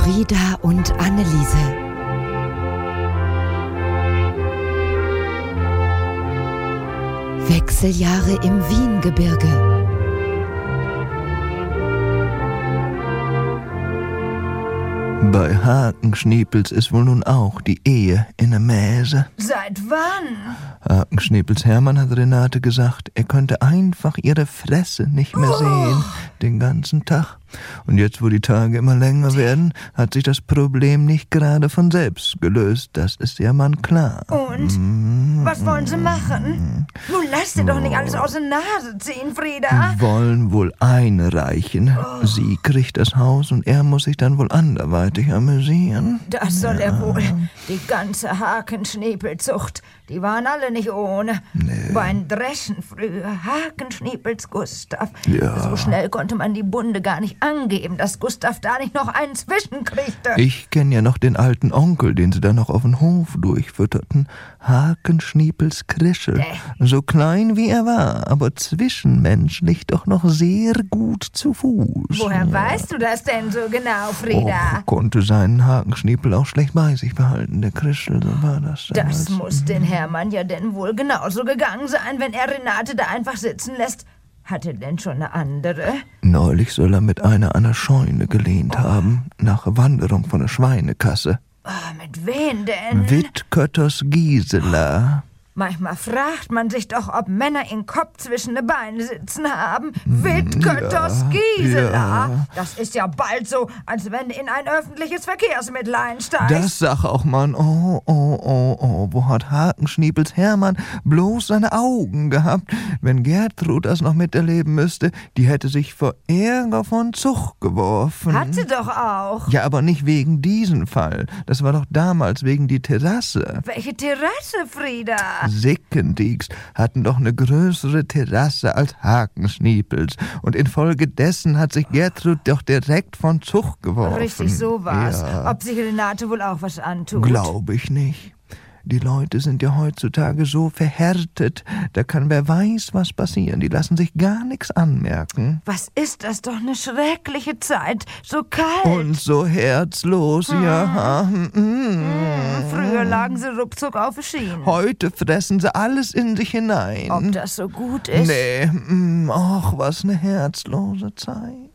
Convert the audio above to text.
Frieda und Anneliese. Wechseljahre im Wiengebirge. Bei Hakenschniepels ist wohl nun auch die Ehe in der Mäse. Seit wann? Hakenschniepels Hermann hat Renate gesagt, er könnte einfach ihre Fresse nicht mehr sehen, den ganzen Tag. Und jetzt, wo die Tage immer länger werden, hat sich das Problem nicht gerade von selbst gelöst. Das ist ja mal klar. Und? Was wollen Sie machen? Nun lass dir doch nicht alles aus der Nase ziehen, Frieda. Wollen wohl einreichen. Sie kriegt das Haus und er muss sich dann wohl anderweitig amüsieren. Das soll er wohl. Die ganze Hakenschniepelzucht, die waren alle nicht ohne. Nee. Beim Dreschen früher, Hakenschniepels Gustav. Ja. So schnell konnte man die Bunde gar nicht angeben, dass Gustav da nicht noch einen zwischenkriegte. Ich kenne ja noch den alten Onkel, den sie da noch auf den Hof durchfütterten. Hakenschniepels Krischel. So klein wie er war, aber zwischenmenschlich doch noch sehr gut zu Fuß. Woher weißt du das denn so genau, Frieda? Konnte seinen Hakenschniepel auch schlecht bei sich behalten, der Krischel, so war das damals. Das muss den Hermann ja denn wohl genauso gegangen sein, wenn er Renate da einfach sitzen lässt. Hat er denn schon eine andere? Neulich soll er mit einer an der Scheune gelehnt haben, nach Wanderung von der Schweinekasse. Mit wem denn? Wittkötters Gisela. Manchmal fragt man sich doch, ob Männer in Kopf zwischen den Beinen sitzen haben. Wittkötters Gisela. Ja. Das ist ja bald so, als wenn du in ein öffentliches Verkehrsmittel einsteigst. Das sag auch man. Wo hat Hakenschniepels Hermann bloß seine Augen gehabt? Wenn Gertrud das noch miterleben müsste, die hätte sich vor Ärger von Zug geworfen. Hat sie doch auch. Ja, aber nicht wegen diesem Fall. Das war doch damals wegen die Terrasse. Welche Terrasse, Frieda? Sickendieks hatten doch eine größere Terrasse als Hakenschniepels. Und infolgedessen hat sich Gertrud doch direkt von Zug geworfen. Richtig, so war's. Ja. Ob sich Renate wohl auch was antut? Glaube ich nicht. Die Leute sind ja heutzutage so verhärtet. Da kann wer weiß was passieren. Die lassen sich gar nichts anmerken. Was ist das doch eine schreckliche Zeit. So kalt. Und so herzlos, ja. Früher lagen sie ruckzuck auf den Schienen. Heute fressen sie alles in sich hinein. Ob das so gut ist? Nee, ach, was eine herzlose Zeit.